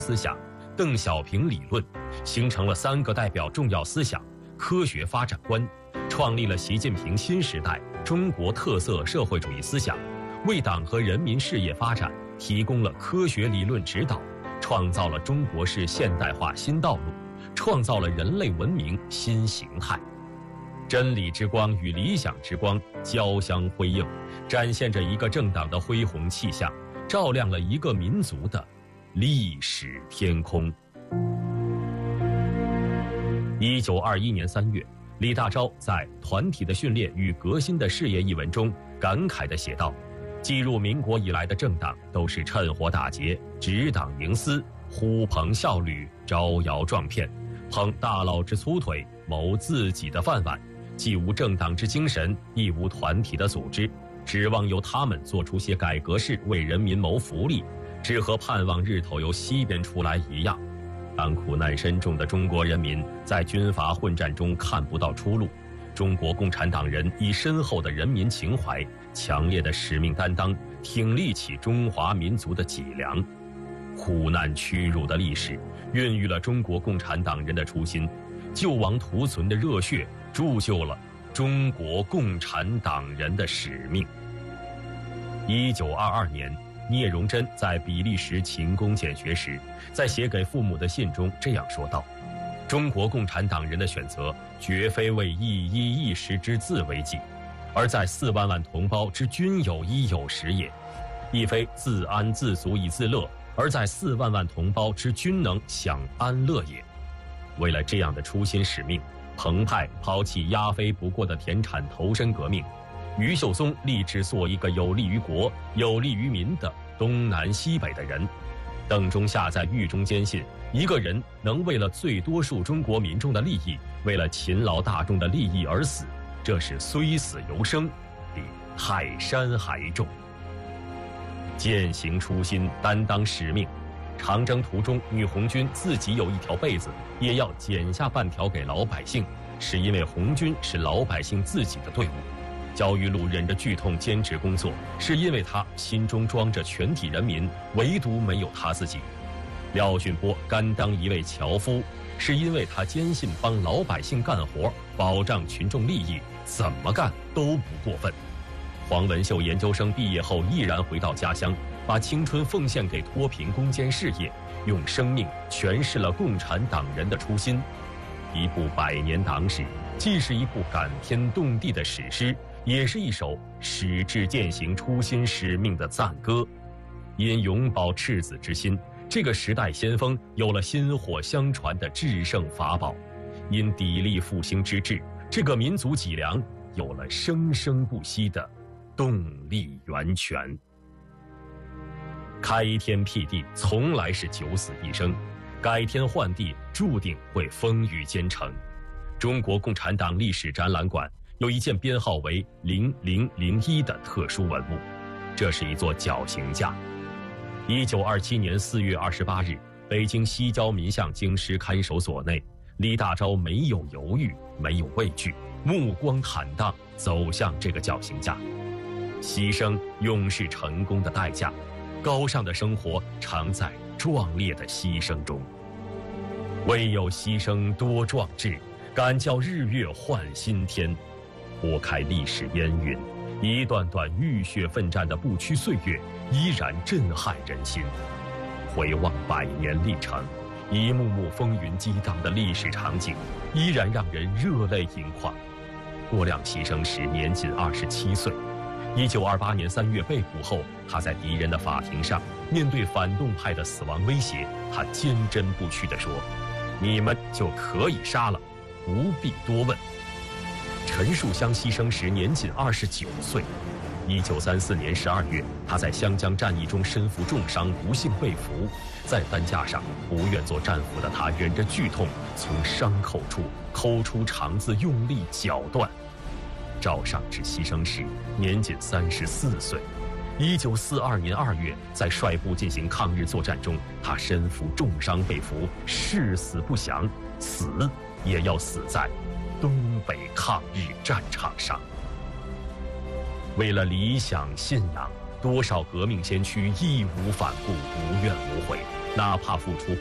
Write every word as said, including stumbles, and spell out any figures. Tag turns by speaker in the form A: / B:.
A: 思想、邓小平理论，形成了三个代表重要思想、科学发展观，创立了习近平新时代中国特色社会主义思想，为党和人民事业发展提供了科学理论指导，创造了中国式现代化新道路，创造了人类文明新形态。真理之光与理想之光交相辉映，展现着一个政党的恢宏气象，照亮了一个民族的历史天空。一九二一年三月，李大钊在《团体的训练与革新的事业》一文中感慨地写道：继入民国以来的政党都是趁火打劫、执党营私、呼朋效旅、招摇撞骗，捧大佬之粗腿，谋自己的饭碗，既无政党之精神，亦无团体的组织，指望由他们做出些改革事，为人民谋福利，只和盼望日头由西边出来一样。当苦难深重的中国人民在军阀混战中看不到出路，中国共产党人以深厚的人民情怀、强烈的使命担当，挺立起中华民族的脊梁。苦难屈辱的历史孕育了中国共产党人的初心，救亡图存的热血铸就了中国共产党人的使命。一九二二年，聂荣臻在比利时勤工俭学时，在写给父母的信中这样说道：中国共产党人的选择绝非为一衣一食之自为己，而在四万万同胞之均有衣有食也；亦非自安自足以自乐，而在四万万同胞之均能享安乐也。为了这样的初心使命，彭湃抛弃压飞不过的田产，投身革命；余秀松立志做一个有利于国、有利于民的东南西北的人；邓中夏在狱中坚信，一个人能为了最多数中国民众的利益，为了勤劳大众的利益而死，这是虽死犹生，比泰山还重。践行初心，担当使命。长征途中，女红军自己有一条被子，也要剪下半条给老百姓，是因为红军是老百姓自己的队伍。焦裕禄忍着剧痛坚持工作，是因为他心中装着全体人民，唯独没有他自己。廖俊波甘当一位樵夫，是因为他坚信帮老百姓干活，保障群众利益，怎么干都不过分。黄文秀研究生毕业后毅然回到家乡，把青春奉献给脱贫攻坚事业，用生命诠释了共产党人的初心。一部百年党史，既是一部感天动地的史诗，也是一首矢志践行初心使命的赞歌。因永葆赤子之心，这个时代先锋有了薪火相传的制胜法宝；因砥砺复兴之志，这个民族脊梁有了生生不息的动力源泉。开天辟地从来是九死一生，改天换地注定会风雨兼程。中国共产党历史展览馆有一件编号为零零零一的特殊文物，这是一座绞刑架。一九二七年四月二十八日，北京西郊民巷京师看守所内，李大钊没有犹豫，没有畏惧，目光坦荡走向这个绞刑架。牺牲永是成功的代价，高尚的生活常在壮烈的牺牲中。唯有牺牲多壮志，敢叫日月换新天。拨开历史烟云，一段段浴血奋战的不屈岁月依然震撼人心。回望百年历程，一幕幕风云激荡的历史场景依然让人热泪盈眶。郭亮牺牲时年仅二十七岁，一九二八年三月被捕后，他在敌人的法庭上面对反动派的死亡威胁，他坚贞不屈地说：你们就可以杀了，不必多问。陈树湘牺牲时年仅二十九岁，一九三四年十二月，他在湘江战役中身负重伤，不幸被俘。在担架上，不愿做战俘的他忍着剧痛，从伤口处抠出肠子，用力绞断。赵尚志牺牲时年仅三十四岁，一九四二年二月，在率部进行抗日作战中，他身负重伤被俘，誓死不降，死也要死在东北抗日战场上。为了理想信仰，多少革命先驱义无反顾，无怨无悔， 哪怕付出